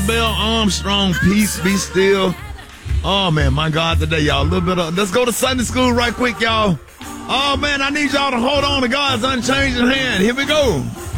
Bell Armstrong, peace be still. Oh man, my God, today, y'all. A little bit of, let's go to Sunday school right quick, y'all. Oh man, I need y'all to hold on to God's unchanging hand. Here we go.